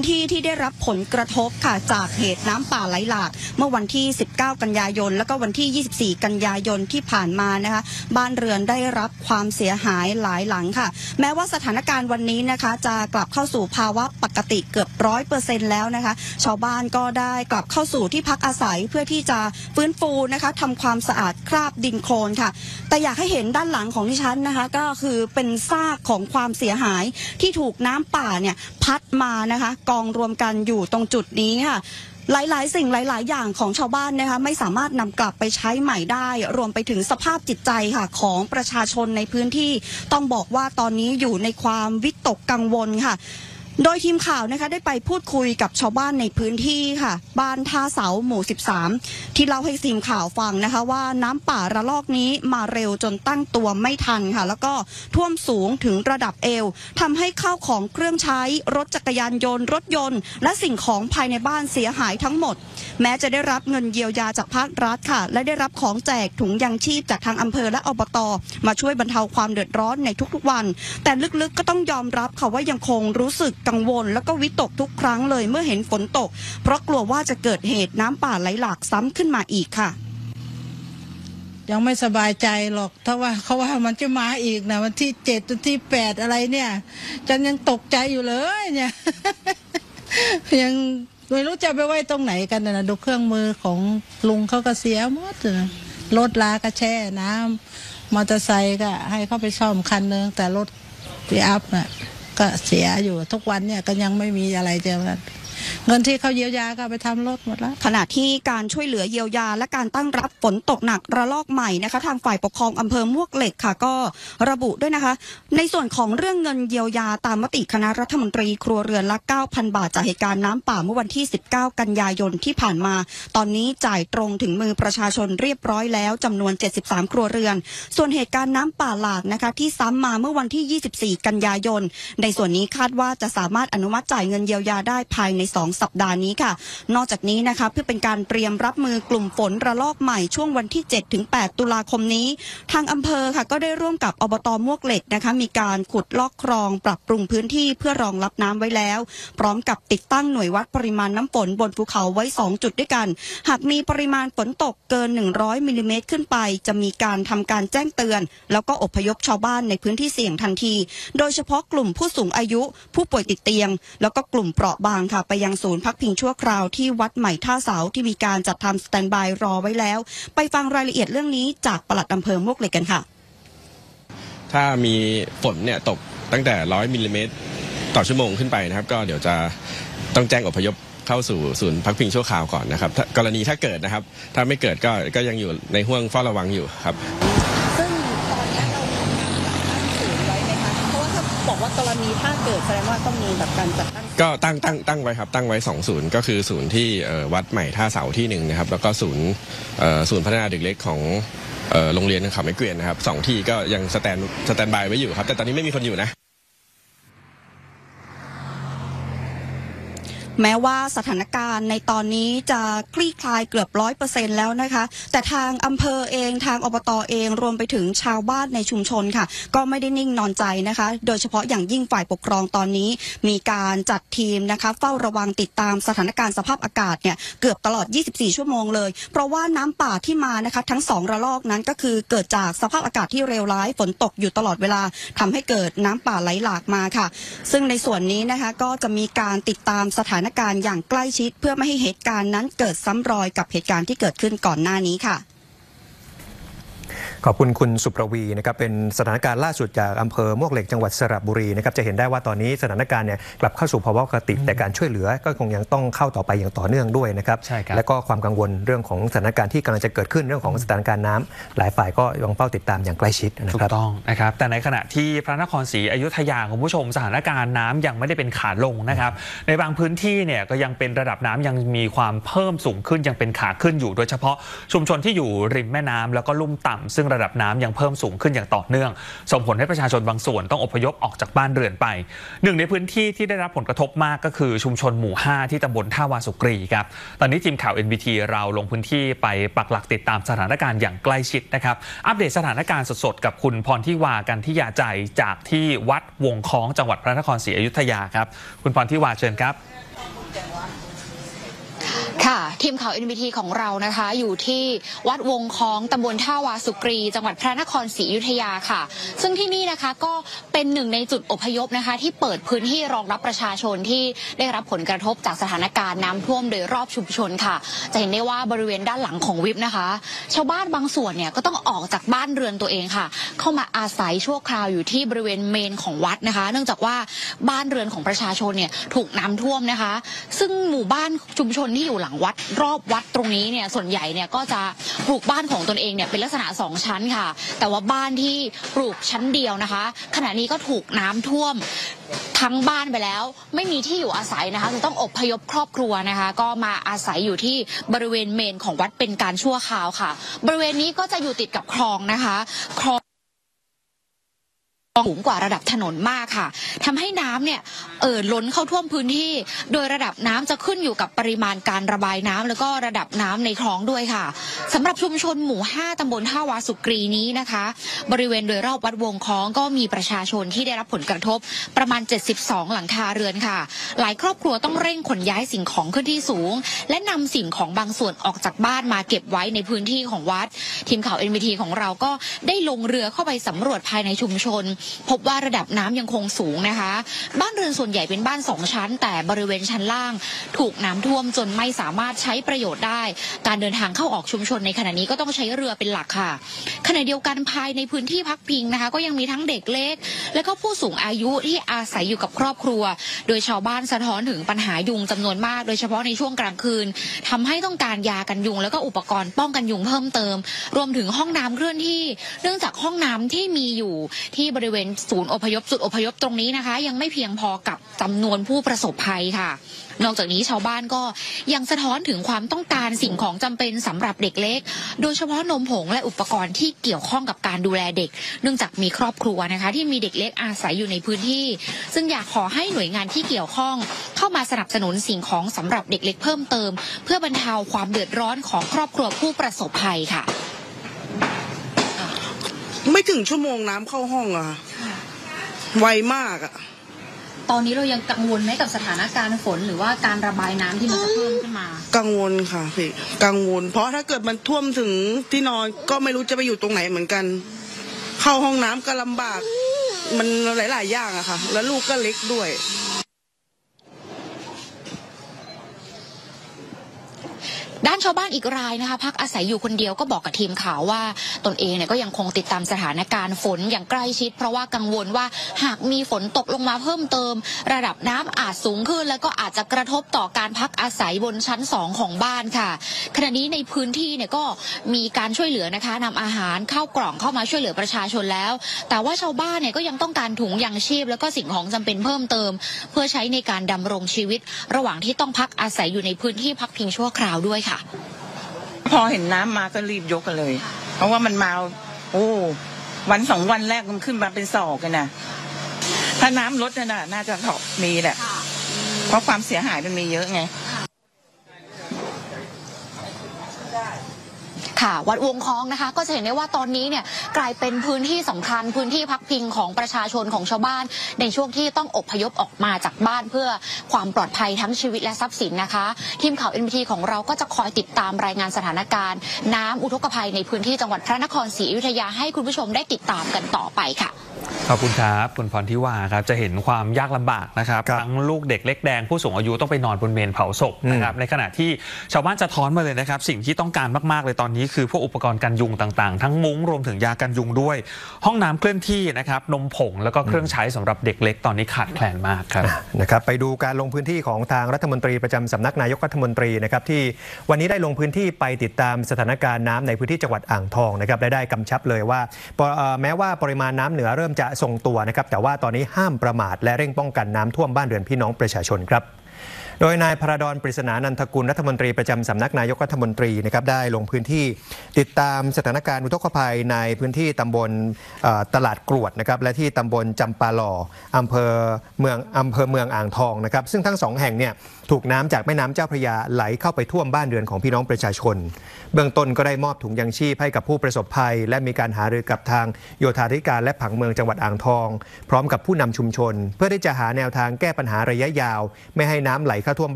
ที่ที่ได้รับผลกระทบค่ะจากเหตุน้ำป่าไหลหลากเมื่อวันที่19กันยายนแล้วก็วันที่24กันยายนที่ผ่านมานะคะบ้านเรือนได้รับความเสียหายหลายหลังค่ะแม้ว่าสถานการณ์วันนี้นะคะจะกลับเข้าสู่ภาวะปกติเกือบ100%แล้วนะคะชาวบ้านก็ได้กลับเข้าสู่ที่พักอาศัยเพื่อที่จะฟื้นฟูนะคะทำความสะอาดคราบดินโคลนค่ะแต่อยากให้เห็นด้านหลังของดิฉันนะคะก็คือเป็นซากของความเสียหายที่ถูกน้ำป่าเนี่ยพัดมานะคะกองรวมกันอยู่ตรงจุดนี้ค่ะหลายๆสิ่งหลายๆอย่างของชาวบ้านนะคะไม่สามารถนำกลับไปใช้ใหม่ได้รวมไปถึงสภาพจิตใจค่ะของประชาชนในพื้นที่ต้องบอกว่าตอนนี้อยู่ในความวิตกกังวลค่ะโดยทีมข่าวนะคะได้ไปพูดคุยกับชาวบ้านในพื้นที่ค่ะบ้านท่าเสาหมู่13ที่เล่าให้ทีมข่าวฟังนะคะว่าน้ำป่าระลอกนี้มาเร็วจนตั้งตัวไม่ทันค่ะแล้วก็ท่วมสูงถึงระดับเอวทำให้ข้าวของเครื่องใช้รถจักรยานยนต์รถยนต์และสิ่งของภายในบ้านเสียหายทั้งหมดแม้จะได้รับเงินเยียวยาจากภาครัฐค่ะและได้รับของแจกถุงยังชีพจากทางอำเภอและอบต.มาช่วยบรรเทาความเดือดร้อนในทุกๆวันแต่ลึกๆก็ต้องยอมรับค่ะว่ายังคงรู้สึกกังวลแล้วก็วิตกทุกครั้งเลยเมื่อเห็นฝนตกเพราะกลัวว่าจะเกิดเหตุน้ำป่าไหลหลากซ้ำขึ้นมาอีกค่ะยังไม่สบายใจหรอกถ้าว่าเขาว่ามันจะมาอีกนะวันที่7วันที่8อะไรเนี่ยฉันยังตกใจอยู่เลยเนี่ย ยังไม่รู้จะไปไว้ตรงไหนกันนะดูเครื่องมือของลุงเขาก็เสียหมดนะรถลาก็แช่น้ำมอเตอร์ไซค์ก็ให้เขาไปซ่อมคันนึงแต่รถปิกอัพน่ะก็เสียอยู่ทุกวันเนี่ยก็ยังไม่มีอะไรจะเงินที่เขาเยียวยาก็ไปทำรถหมดแล้วขณะที่การช่วยเหลือเยียวยาและการตั้งรับฝนตกหนักระลอกใหม่นะคะทางฝ่ายปกครองอำเภอมวกเหล็กค่ะก็ระบุด้วยนะคะในส่วนของเรื่องเงินเยียวยาตามมติคณะรัฐมนตรีครัวเรือนละ 9,000 บาทจากเหตุการณ์น้ำป่าเมื่อวันที่19กันยายนที่ผ่านมาตอนนี้จ่ายตรงถึงมือประชาชนเรียบร้อยแล้วจำนวน73ครัวเรือนส่วนเหตุการณ์น้ำป่าหลากนะคะที่ซ้ำมาเมื่อวันที่24กันยายนในส่วนนี้คาดว่าจะสามารถอนุมัติจ่ายเงินเยียวยาได้ภายใน2 สัปดาห์นี้ค่ะนอกจากนี้นะคะเพื่อเป็นการเตรียมรับมือกลุ่มฝนระลอกใหม่ช่วงวันที่7ถึง8ตุลาคมนี้ทางอำเภอค่ะก็ได้ร่วมกับอบต.มวกเหล็กนะคะมีการขุดลอกคลองปรับปรุงพื้นที่เพื่อรองรับน้ำไว้แล้วพร้อมกับติดตั้งหน่วยวัดปริมาณน้ำฝนบนภูเขาไว้2จุดด้วยกันหากมีปริมาณฝนตกเกิน100มิลลิเมตรขึ้นไปจะมีการทำการแจ้งเตือนแล้วก็อพยพชาวบ้านในพื้นที่เสี่ยงทันทีโดยเฉพาะกลุ่มผู้สูงอายุผู้ป่วยติดเตียงแล้วก็กลุ่มเปราะบางค่ะไปยังศูนย์พักพิงชั่วคราวที่วัดใหม่ท่าเสาที่มีการจัดทำสแตนด์บายรอไว้แล้วไปฟังรายละเอียดเรื่องนี้จากปลัดอำเภอมวกเหล็กกันค่ะถ้ามีฝนเนี่ยตกตั้งแต่100มิลลิเมตรต่อชั่วโมงขึ้นไปนะครับก็เดี๋ยวจะต้องแจ้งอพยพเข้าสู่ศูนย์พักพิงชั่วคราวก่อนนะครับกรณีถ้าเกิดนะครับถ้าไม่เกิดก็ยังอยู่ในห่วงเฝ้าระวังอยู่ครับซึ่งตอนนี้เราตั้งศูนย์ไว้ไหมคะเพราะว่าถ้าบอกว่ากรณีถ้าเกิดแสดงว่าต้องมีแบบการจัดตั้งก็ตั้งไว้ครับตั้งไว้2 ศูนย์ก็คือศูนย์ที่วัดใหม่ท่าเสาที่1นะครับแล้วก็ศูนย์พัฒนาเด็กเล็กของโรงเรียนเขาไม้เกวียนนะครับ2 ที่ก็ยังสแตนบายไว้อยู่ครับแต่ตอนนี้ไม่มีคนอยู่นะแม้ว่าสถานการณ์ในตอนนี้จะคลี่คลายเกือบ100%แล้วนะคะแต่ทางอำเภอเองทางอบต.เองรวมไปถึงชาวบ้านในชุมชนค่ะก็ไม่ได้นิ่งนอนใจนะคะโดยเฉพาะอย่างยิ่งฝ่ายปกครองตอนนี้มีการจัดทีมนะคะเฝ้าระวังติดตามสถานการณ์สภาพอากาศเนี่ยเกือบตลอด24ชั่วโมงเลยเพราะว่าน้ำป่าที่มานะคะทั้ง2ระลอกนั้นก็คือเกิดจากสภาพอากาศที่เลวร้ายฝนตกอยู่ตลอดเวลาทำให้เกิดน้ำป่าไหลหลากมาค่ะซึ่งในส่วนนี้นะคะก็จะมีการติดตามสถานการณ์อย่างใกล้ชิดเพื่อไม่ให้เหตุการณ์นั้นเกิดซ้ำรอยกับเหตุการณ์ที่เกิดขึ้นก่อนหน้านี้ค่ะขอบคุณคุณสุประวีนะครับเป็นสถานการณ์ล่าสุดจากอำเภอมวกเหล็กจังหวัดสระบุรีนะครับจะเห็นได้ว่าตอนนี้สถานการณ์เนี่ยกลับเข้าสู่ภาวะปกติแต่การช่วยเหลือก็คงยังต้องเข้าต่อไปอย่างต่อเนื่องด้วยนะครับและก็ความกังวลเรื่องของสถานการณ์ที่กำลังจะเกิดขึ้นเรื่องของสถานการณ์น้ำหลายฝ่ายก็ยังเฝ้าติดตามอย่างใกล้ชิดนะครับถูกต้องนะครับแต่ในขณะที่พระนครศรีอยุธยาคุณผู้ชมสถานการณ์น้ำยังไม่ได้เป็นขาลงนะครับในบางพื้นที่เนี่ยก็ยังเป็นระดับน้ำยังมีความเพิ่มสูงขึ้นยังเป็นขาขึ้นอยู่โดยเฉพาะชุมชนที่อยู่ริมแม่น้ำแล้วก็ลุ่มต่ำซึ่งระดับน้ำยังเพิ่มสูงขึ้นอย่างต่อเนื่องส่งผลให้ประชาชนบางส่วนต้องอพยพออกจากบ้านเรือนไปหนึ่งในพื้นที่ที่ได้รับผลกระทบมากก็คือชุมชนหมู่5ที่ตำบลท่าวาสุกรีครับตอนนี้ทีมข่าว NBT เราลงพื้นที่ไปปักหลักติดตามสถานการณ์อย่างใกล้ชิดนะครับอัปเดตสถานการณ์สดๆกับคุณพรทิวากันทิยาใจจากที่วัดวงคล้องจังหวัดพระนครศรีอยุธยาครับคุณพรทิวาเชิญครับค่ะทีมข่าว NBT ของเรานะคะอยู่ที่วัดวงคล้องตำบลท่าวาสุกรีจังหวัดพระนครศรีอยุธยาค่ะซึ่งที่นี่นะคะก็เป็นหนึ่งในจุดอพยพนะคะที่เปิดพื้นที่รองรับประชาชนที่ได้รับผลกระทบจากสถานการณ์น้ำท่วมโดยรอบชุมชนค่ะจะเห็นได้ว่าบริเวณด้านหลังของวิปนะคะชาวบ้านบางส่วนเนี่ยก็ต้องออกจากบ้านเรือนตัวเองค่ะเข้ามาอาศัยชั่วคราวอยู่ที่บริเวณเมนของวัดนะคะเนื่องจากว่าบ้านเรือนของประชาชนเนี่ยถูกน้ำท่วมนะคะซึ่งหมู่บ้านชุมชนที่อยู่หลังวัดรอบวัดตรงนี้เนี่ยส่วนใหญ่เนี่ยก็จะปลูกบ้านของตนเองเนี่ยเป็นลักษณะ2ชั้นค่ะแต่ว่าบ้านที่ปลูกชั้นเดียวนะคะขณะนี้ก็ถูกน้ำท่วมทั้งบ้านไปแล้วไม่มีที่อยู่อาศัยนะคะจะต้องอพยพครอบครัวนะคะก็มาอาศัยอยู่ที่บริเวณเมนของวัดเป็นการชั่วคราวค่ะบริเวณนี้ก็จะอยู่ติดกับคลองนะคะคลองสูงกว่าระดับถนนมากค่ะทำให้น้ำเนี่ยล้นเข้าท่วมพื้นที่โดยระดับน้ำจะขึ้นอยู่กับปริมาณการระบายน้ำแล้วก็ระดับน้ำในคลองด้วยค่ะสำหรับชุมชนหมู่5ตำบลท่าวาสุกรีนี้นะคะบริเวณโดยรอบวัดวงคล้องก็มีประชาชนที่ได้รับผลกระทบประมาณ72หลังคาเรือนค่ะหลายครอบครัวต้องเร่งขนย้ายสิ่งของขึ้นที่สูงและนำสิ่งของบางส่วนออกจากบ้านมาเก็บไว้ในพื้นที่ของวัดทีมข่าว NBT ของเราก็ได้ลงเรือเข้าไปสำรวจภายในชุมชนพบว่าระดับน้ำยังคงสูงนะคะบ้านเรือนส่วนใหญ่เป็นบ้าน2ชั้นแต่บริเวณชั้นล่างถูกน้ำท่วมจนไม่สามารถใช้ประโยชน์ได้การเดินทางเข้าออกชุมชนในขณะนี้ก็ต้องใช้เรือเป็นหลักค่ะขณะเดียวกันภายในพื้นที่พักพิงนะคะก็ยังมีทั้งเด็กเล็กและก็ผู้สูงอายุที่อาศัยอยู่กับครอบครัวโดยชาวบ้านสะท้อนถึงปัญหายุงจำนวนมากโดยเฉพาะในช่วงกลางคืนทำให้ต้องการยากันยุงแล้วก็อุปกรณ์ป้องกันยุงเพิ่มเติมรวมถึงห้องน้ำเคลื่อนที่เนื่องจากห้องน้ำที่มีอยู่ที่บริเวณศูนย์อพยพจุดอพยพตรงนี้นะคะยังไม่เพียงพอกับจำนวนผู้ประสบภัยค่ะนอกจากนี้ชาวบ้านก็ยังสะท้อนถึงความต้องการสิ่งของจำเป็นสำหรับเด็กเล็กโดยเฉพาะนมผงและอุปกรณ์ที่เกี่ยวข้องกับการดูแลเด็กเนื่องจากมีครอบครัวนะคะที่มีเด็กเล็กอาศัยอยู่ในพื้นที่ซึ่งอยากขอให้หน่วยงานที่เกี่ยวข้องเข้ามาสนับสนุนสิ่งของสำหรับเด็กเล็กเพิ่มเติมเพื่อบรรเทาความเดือดร้อนของครอบครัวผู้ประสบภัยค่ะไม่ถึงชั่วโมงน้ำเข้าห้องอะไวมากอะตอนนี้เรายังกังวลไหมกับสถานการณ์ฝนหรือว่าการระบายน้ำที่มันจะเพิ่มขึ้นมากังวลค่ะพี่กังวลเพราะถ้าเกิดมันท่วมถึงที่นอนก็ไม่รู้จะไปอยู่ตรงไหนเหมือนกันเข้าห้องน้ำก็ลำบากมันหลายๆอย่างอะค่ะแล้วลูกก็เล็กด้วยด้านชาวบ้านอีกรายนะคะพักอาศัยอยู่คนเดียวก็บอกกับทีมข่าวว่าตนเองเนี่ยก็ยังคงติดตามสถานการณ์ฝนอย่างใกล้ชิดเพราะว่ากังวลว่าหากมีฝนตกลงมาเพิ่มเติมระดับน้ำอาจสูงขึ้นแล้วก็อาจจะกระทบต่อการพักอาศัยบนชั้น2ของบ้านค่ะขณะนี้ในพื้นที่เนี่ยก็มีการช่วยเหลือนะคะนำอาหารข้าวกล่องเข้ามาช่วยเหลือประชาชนแล้วแต่ว่าชาวบ้านเนี่ยก็ยังต้องการถุงยางชีพแล้วก็สิ่งของจำเป็นเพิ่มเติมเพื่อใช้ในการดำรงชีวิตระหว่างที่ต้องพักอาศัยอยู่ในพื้นที่พักพิงชั่วคราวด้วยค่ะพอเห็นน้ำมาก็รีบยกกันเลยเพราะว่ามันมาวัน2 วันแรกมันขึ้นมาเป็นศอกกันนะถ้าน้ำลดน่าจะมีแหละเพราะความเสียหายมันมีเยอะไงค่ะวัดวงคล้องนะคะก็จะเห็นได้ว่าตอนนี้เนี่ยกลายเป็นพื้นที่สำคัญพื้นที่พักพิงของประชาชนของชาวบ้านในช่วงที่ต้องอพยพออกมาจากบ้านเพื่อความปลอดภัยทั้งชีวิตและทรัพย์สินนะคะทีมข่าว NBT ของเราก็จะคอยติดตามรายงานสถานการณ์น้ำอุทกภัยในพื้นที่จังหวัดพระนครศรีอยุธยาให้คุณผู้ชมได้ติดตามกันต่อไปค่ะขอบคุณครับคุณพรทิวาครับจะเห็นความยากลำบากนะครับทั้งลูกเด็กเล็กแดงผู้สูงอายุต้องไปนอนบนเมนเผาศพนะครับในขณะที่ชาวบ้านจะท้อนมาเลยนะครับสิ่งที่ต้องการมากๆเลยตอนนี้คือพวกอุปกรณ์กันยุงต่างๆทั้งมุ้งรวมถึงยากันยุงด้วยห้องน้ำเคลื่อนที่นะครับนมผงแล้วก็เครื่องใช้สำหรับเด็กเล็กตอนนี้ขาดแคลนมากครับนะครับไปดูการลงพื้นที่ของทางรัฐมนตรีประจำสำนักนายกรัฐมนตรีนะครับที่วันนี้ได้ลงพื้นที่ไปติดตามสถานการณ์น้ำในพื้นที่จังหวัดอ่างทองนะครับและได้กำชับเลยว่าแม้ว่าปริมาณน้ำเหนือเริ่มจะทรงตัวนะครับแต่ว่าตอนนี้ห้ามประมาทและเร่งป้องกันน้ำท่วมบ้านเรือนพี่น้องประชาชนครับโดยนายพระดอนปริศนานันทกุลรัฐมนตรีประจำสำนักนายกรัฐมนตรีนะครับได้ลงพื้นที่ติดตามสถานการณ์อุทกภัยในพื้นที่ตำบลตลาดกรวดนะครับและที่ตำบลจำปาหล่ออำเภอเมืองอ่างทองนะครับซึ่งทั้ง2แห่งเนี่ยถูกน้ำจากแม่น้ำเจ้าพระยาไหลเข้าไปท่วมบ้านเรือนของพี่น้องประชาชนเบื้องต้นก็ได้มอบถุงยางชีพให้กับผู้ประสบภัยและมีการหารือกับทางโยธาธิการและผังเมืองจังหวัดอ่างทองพร้อมกับผู้นำชุมชนเพื่อที่จะหาแนวทางแก้ปัญหาระยะยาวไม่ให้น้ำไหลเข้าท่วม